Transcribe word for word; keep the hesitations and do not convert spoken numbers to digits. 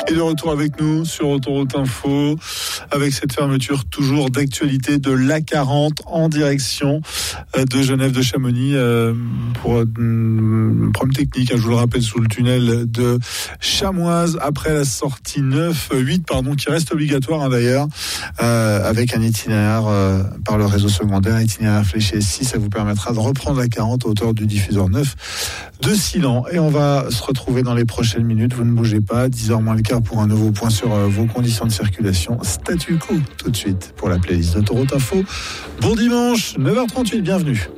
Et de retour avec nous sur Autoroute Info, avec cette fermeture toujours d'actualité de l'A quarante en direction de Genève de Chamonix pour un problème technique, je vous le rappelle, sous le tunnel de Chamoise après la sortie neuf huit pardon, qui reste obligatoire hein, d'ailleurs, euh, avec un itinéraire euh, par le réseau secondaire, itinéraire fléché six, ça vous permettra de reprendre la quarante à hauteur du diffuseur neuf de Silan. Et on va se retrouver dans les prochaines minutes, vous ne bougez pas, dix heures moins le quart pour un nouveau point sur euh, vos conditions de circulation. Statu quo tout de suite pour la playlist d'Autoroute Info. Bon dimanche, neuf heures trente-huit, bienvenue.